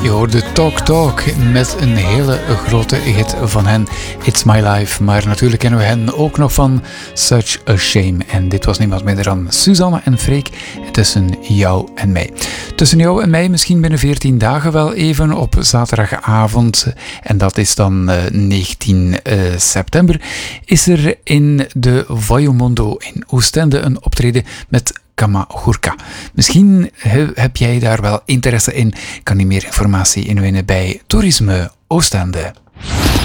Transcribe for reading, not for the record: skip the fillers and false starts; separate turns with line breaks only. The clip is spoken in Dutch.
Je hoorde Talk Talk met een hele grote hit van hen, It's My Life. Maar natuurlijk kennen we hen ook nog van Such a Shame. En dit was niemand minder dan Suzanne en Freek, Tussen jou en mij. Tussen jou en mij misschien binnen 14 dagen wel even op zaterdagavond. En dat is dan 19 september. Is er in de Voyomondo in Oostende een optreden met Kamagurka. Misschien heb jij daar wel interesse in. Kan je meer informatie inwinnen bij Toerisme Oostende.